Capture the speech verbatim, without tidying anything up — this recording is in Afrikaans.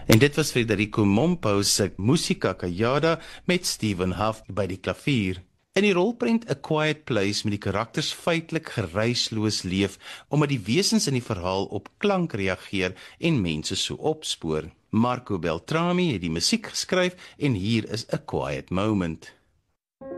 En dit was Federico Mompo se Musica Callada met Stephen Huff by die klavier. In die rolprent A Quiet Place met die karakters feitelik geruisloos leef, omdat die wesens in die verhaal op klank reageer en mense so opspoor. Marco Beltrami het die musiek geskryf en hier is A Quiet Moment.